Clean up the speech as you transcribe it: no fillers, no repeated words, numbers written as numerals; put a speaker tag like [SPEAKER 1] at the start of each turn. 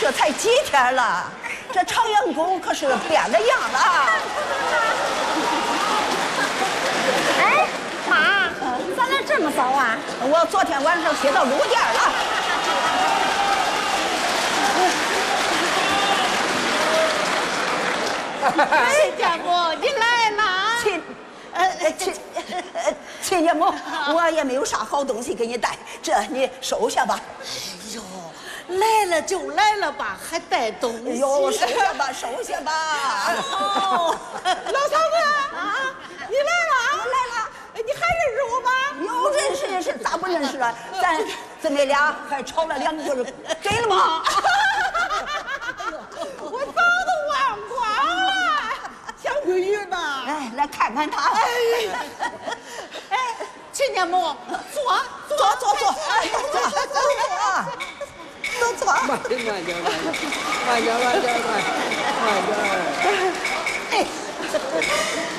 [SPEAKER 1] 这才几天了，这朝阳宫可是变了样了。
[SPEAKER 2] 哎，妈，咱俩这么早啊？
[SPEAKER 1] 我昨天晚上歇到6点了。
[SPEAKER 3] 哎，家母，你来了。
[SPEAKER 1] 亲家母，我也没有啥好东西给你带，这你收下吧。
[SPEAKER 3] 哎呦，来了就来了吧，还带东西？
[SPEAKER 1] 哎呦，收下吧，收下吧。
[SPEAKER 3] 哦，老嫂子啊，你来了啊！
[SPEAKER 1] 来了，
[SPEAKER 3] 你还认识我吗？
[SPEAKER 1] 有认识，咋不认识啊？咱姊妹俩还吵了2个，给了吗？
[SPEAKER 3] 我早都忘光了，小闺女嘛。
[SPEAKER 1] 哎，来看看他。
[SPEAKER 3] 哎，亲家母，坐。
[SPEAKER 1] 哎，都坐。
[SPEAKER 4] 慢点。哎。